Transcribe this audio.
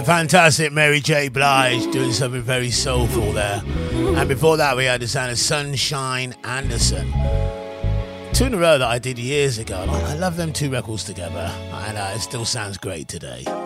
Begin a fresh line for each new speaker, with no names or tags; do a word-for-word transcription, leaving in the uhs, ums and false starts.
Fantastic Mary J. Blige doing something very soulful there. And before that, we had the sound of Sunshine Anderson. Two in a row that I did years ago. I love them two records together, and uh, it still sounds great today.